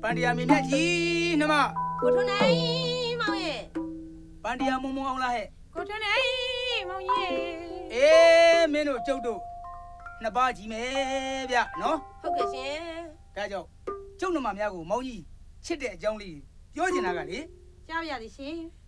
ပန်ဒီယာမင်းမြတ်ကြီးနှမကိုထွန်းနိုင်မောင်ရဲ့ပန်ဒီယာမုံမုံအောင်လားဟဲ့ကိုထွန်းနိုင်မောင်ရဲ့အေးမင်းတို့ကျုပ်တို့နှစ်ပါးကြီးမယ်ဗျနော်ဟုတ်ကဲ့ရှင်ဒါကြောင့်ကျုပ်နှမများကိုမောင်ကြီးချစ်တဲ့အကြောင်းလေးပြောချင်တာကလေကြားရရသည်ရှင်